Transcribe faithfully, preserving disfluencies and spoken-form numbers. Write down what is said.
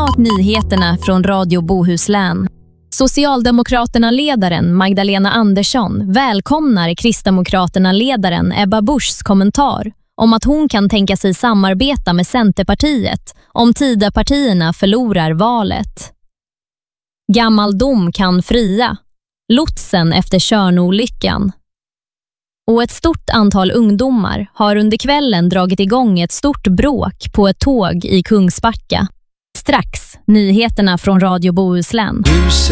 Snart nyheterna från Radio Bohuslän. Socialdemokraterna-ledaren Magdalena Andersson välkomnar Kristdemokraterna-ledaren Ebba Buschs kommentar om att hon kan tänka sig samarbeta med Centerpartiet om Tidöpartierna förlorar valet. Gammal dom kan fria. Lotsen efter Tjörnolyckan. Och ett stort antal ungdomar har under kvällen dragit igång ett stort bråk på ett tåg i Kungsbacka. Strax nyheterna från Radio Bohuslän.